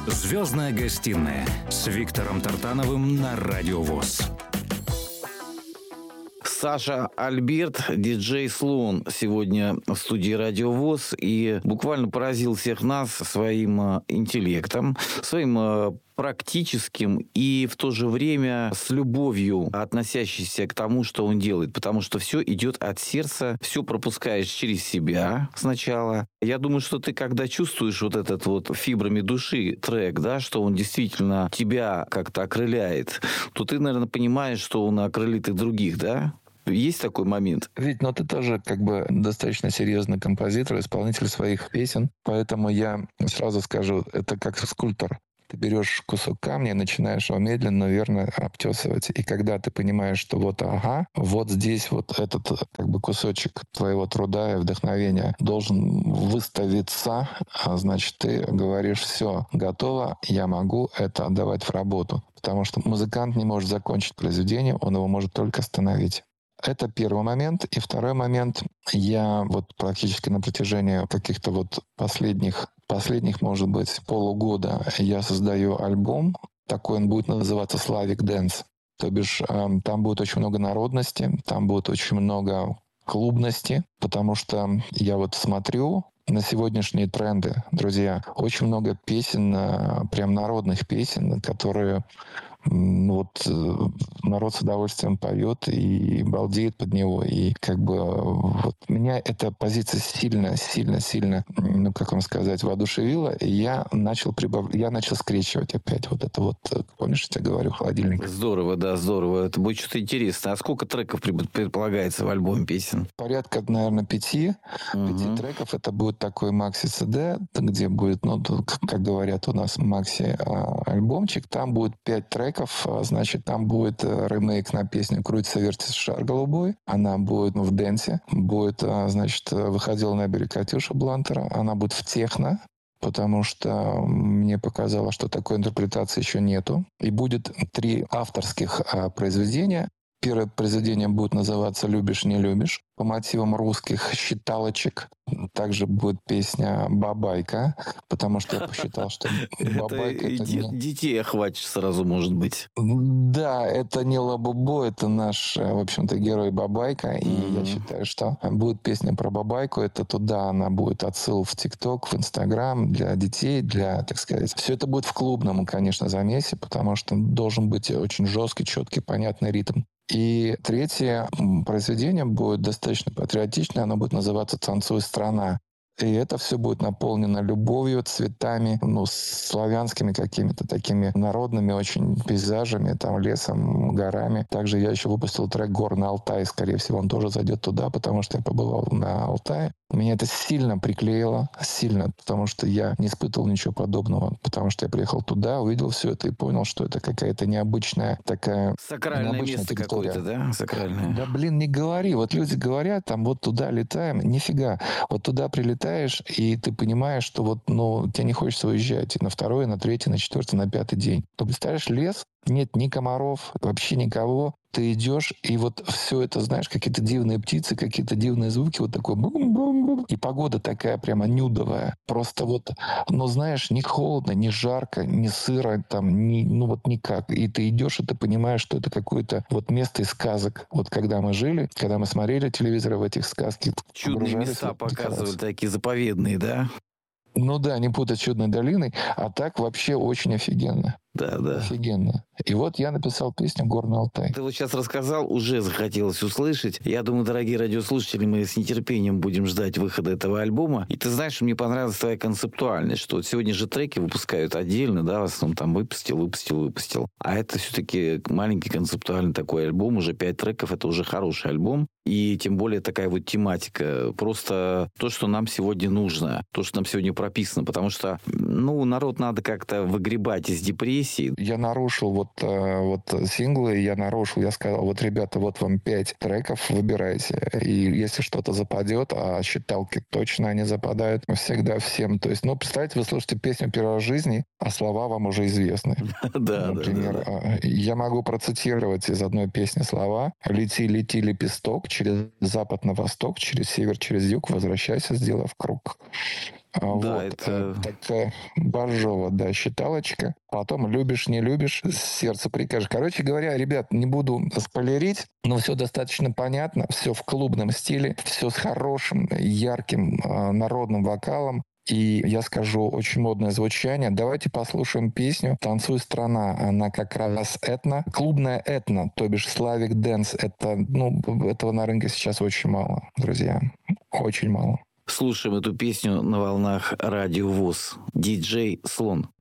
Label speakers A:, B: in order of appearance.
A: «Звездная гостиная» с Виктором Тартановым на Радио ВОС.
B: Саша Альберт, диджей Слон, сегодня в студии Радио ВОС и буквально поразил всех нас своим интеллектом, своим практическим и в то же время с любовью относящийся к тому, что он делает, потому что все идет от сердца, все пропускаешь через себя сначала. Я думаю, что ты, когда чувствуешь вот этот вот фибрами души трек, да, что он действительно тебя как-то окрыляет, то ты, наверное, понимаешь, что он окрылит и других, да? Есть такой момент?
C: Ведь, ты тоже как бы достаточно серьезный композитор, исполнитель своих песен, поэтому я сразу скажу, это как скульптор. Ты берешь кусок камня и начинаешь его медленно, но верно обтесывать. И когда ты понимаешь, что вот здесь вот этот как бы кусочек твоего труда и вдохновения должен выставиться, значит, ты говоришь: все, готово, я могу это отдавать в работу. Потому что музыкант не может закончить произведение, он его может только остановить. Это первый момент. И второй момент. Я вот практически на протяжении каких-то вот последних, может быть, полугода я создаю альбом. Такой он будет называться «Slavic Dance». То бишь там будет очень много народности, там будет очень много клубности, потому что я вот смотрю на сегодняшние тренды, друзья. Очень много песен, прям народных песен, которые народ с удовольствием поет и балдеет под него. И как бы вот меня эта позиция сильно, как вам сказать, воодушевила. И я начал скрещивать опять вот это вот, помнишь, я тебе говорю, холодильник.
B: Здорово, да, здорово. Это будет что-то интересное. А сколько треков предполагается в альбоме песен?
C: Порядка, наверное, 5 треков. Это будет такой макси-ЦД, где будет, как говорят у нас, макси-альбомчик. Там будет 5 треков. Значит, там будет ремейк на песню «Крутится, вертится шар голубой». Она будет в дэнсе. Будет, значит, «Выходила на берег Катюша» Блантера. Она будет в техно, потому что мне показалось, что такой интерпретации еще нету. И будет 3 авторских произведения. Первое произведение будет называться «Любишь, не любишь» по мотивам русских считалочек. Также будет песня «Бабайка», потому что я посчитал, что бабайка — это
B: детей охватишь сразу, может быть.
C: Да, это не Лабубо, это наш, в общем-то, герой Бабайка. И я считаю, что будет песня про Бабайку. Это туда она будет отсыл в ТикТок, в Инстаграм для детей, для, так сказать. Все это будет в клубном, конечно, замесе, потому что должен быть очень жесткий, четкий, понятный ритм. И третье произведение будет достаточно патриотичное. Оно будет называться «Танцуй, страна». И это все будет наполнено любовью, цветами, славянскими какими-то такими народными очень пейзажами, там, лесом, горами. Также я еще выпустил трек «Горный Алтай». Скорее всего, он тоже зайдет туда, потому что я побывал на Алтае. Меня это сильно приклеило, потому что я не испытывал ничего подобного, потому что я приехал туда, увидел все это и понял, что это какая-то необычная такая...
B: Сакральное место
C: территория.
B: Какое-то, да? Сакральное.
C: Да, не говори. Вот люди говорят, там, вот туда летаем. Нифига. Вот туда прилетаешь, и ты понимаешь, что тебе не хочется уезжать и на 2-й, на 3-й, на 4-й, на 5-й день. Ты представляешь, лес, нет ни комаров, вообще никого. Ты идешь, и вот все это, знаешь, какие-то дивные птицы, какие-то дивные звуки, вот такой бум-бум-бум. И погода такая прямо нюдовая. Просто знаешь, не холодно, не жарко, не сыро, там, никак. И ты идешь, и ты понимаешь, что это какое-то место из сказок. Вот когда мы жили, когда мы смотрели телевизор в этих сказках.
B: Чудные места показывали, такие заповедные, да?
C: Не путать с «Чудной долиной», а так вообще очень офигенно.
B: Да.
C: Офигенно. И вот я написал песню «Горный Алтай».
B: Ты вот сейчас рассказал, уже захотелось услышать. Я думаю, дорогие радиослушатели, мы с нетерпением будем ждать выхода этого альбома. И ты знаешь, мне понравилась твоя концептуальность, что сегодня же треки выпускают отдельно, да, в основном там выпустил. А это все-таки маленький концептуальный такой альбом, уже 5 треков, это уже хороший альбом. И тем более такая вот тематика. Просто то, что нам сегодня нужно, то, что нам сегодня прописано. Потому что, народ надо как-то выгребать из депрессии.
C: Я нарушил синглы, я сказал, ребята, вот вам 5 треков, выбирайте. И если что-то западет, а считалки точно не западают, всегда всем. То есть, представьте, вы слушаете песню первый раз в жизни, а слова вам уже известны.
B: Да,
C: например, я могу процитировать из одной песни слова: «Лети, лети, лепесток, через запад на восток, через север, через юг, возвращайся, сделав круг».
B: Да, это...
C: Такая божова, да, считалочка. Потом любишь, не любишь, сердце прикажешь. Короче говоря, ребят, не буду спойлерить, но все достаточно понятно, все в клубном стиле, все с хорошим, ярким народным вокалом. И я скажу, очень модное звучание. Давайте послушаем песню «Танцуй, страна». Она как раз этно. Клубная этно, то бишь Slavic Dance. Этого на рынке сейчас очень мало, друзья. Очень мало.
B: Слушаем эту песню на волнах Радио ВОС. Диджей Слон.